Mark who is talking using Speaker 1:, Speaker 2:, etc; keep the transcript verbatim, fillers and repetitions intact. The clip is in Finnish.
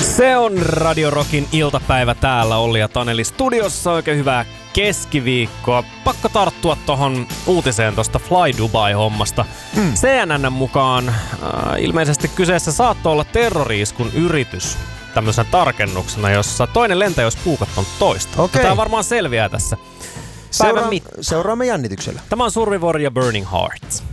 Speaker 1: Se on Radio Rockin iltapäivä täällä Olli ja Taneli studiossa. Oikein hyvää keskiviikkoa. Pakko tarttua tohon uutiseen tosta Fly Dubai-hommasta. Mm. C N N mukaan äh, ilmeisesti kyseessä saattoi olla terrori-iskun yritys tämmöisenä tarkennuksena, jossa toinen lentäjä olisi puukottanut toista.
Speaker 2: Okay.
Speaker 1: Tämä varmaan selviää tässä.
Speaker 2: Seura- seuraamme jännityksellä.
Speaker 1: Tämä on Survivor ja Burning Hearts.